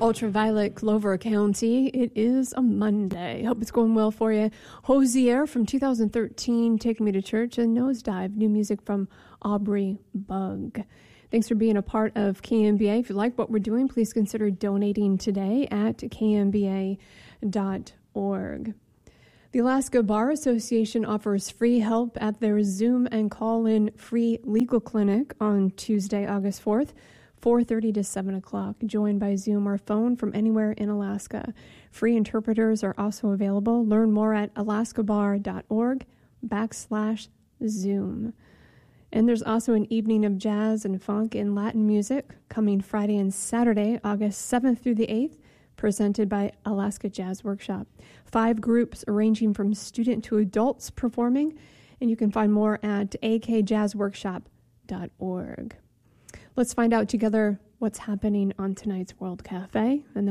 Ultraviolet Clover County. It is a Monday. Hope it's going well for you. Hosier from 2013, Taking Me to Church, and Nosedive, new music from Aubrey Bug. Thanks for being a part of KMBA. If you like what we're doing, please consider donating today at kmba.org. The Alaska Bar Association offers free help at their Zoom and call-in free legal clinic on Tuesday, August 4th. 4:30 to 7 o'clock. Join by Zoom or phone from anywhere in Alaska. Free interpreters are also available. Learn more at alaskabar.org/Zoom. And there's also an evening of jazz and funk and Latin music coming Friday and Saturday, August 7th through the 8th, presented by Alaska Jazz Workshop. 5 groups ranging from student to adults performing, and you can find more at akjazzworkshop.org. Let's find out together what's happening on tonight's World Cafe, and then